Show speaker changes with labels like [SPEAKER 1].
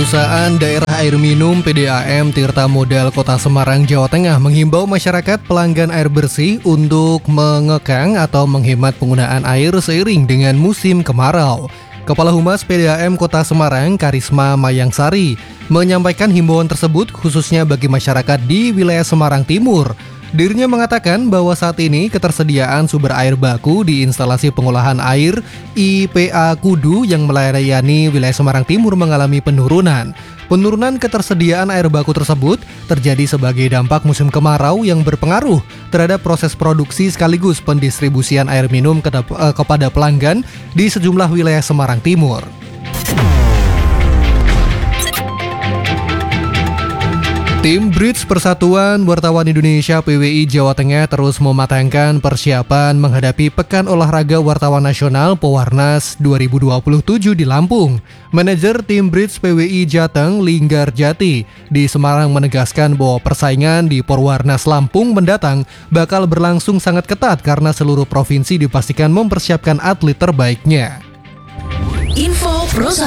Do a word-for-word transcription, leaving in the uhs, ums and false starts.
[SPEAKER 1] Perusahaan Daerah Air Minum P D A M Tirta Modal Kota Semarang, Jawa Tengah menghimbau masyarakat pelanggan air bersih untuk mengekang atau menghemat penggunaan air seiring dengan musim kemarau. Kepala Humas P D A M Kota Semarang, Karisma Mayangsari, menyampaikan himbauan tersebut khususnya bagi masyarakat di wilayah Semarang Timur. Dirinya mengatakan bahwa saat ini ketersediaan sumber air baku di instalasi pengolahan air I P A Kudu yang melayani wilayah Semarang Timur mengalami penurunan. Penurunan ketersediaan air baku tersebut terjadi sebagai dampak musim kemarau yang berpengaruh terhadap proses produksi sekaligus pendistribusian air minum kepada pelanggan di sejumlah wilayah Semarang Timur. Tim Bridge Persatuan Wartawan Indonesia P W I Jawa Tengah terus mematangkan persiapan menghadapi Pekan Olahraga Wartawan Nasional Pewarnas dua ribu dua puluh tujuh di Lampung. Manajer Tim Bridge P W I Jateng, Linggar Jati, di Semarang menegaskan bahwa persaingan di Porwarnas Lampung mendatang bakal berlangsung sangat ketat karena seluruh provinsi dipastikan mempersiapkan atlet terbaiknya.
[SPEAKER 2] Info Pro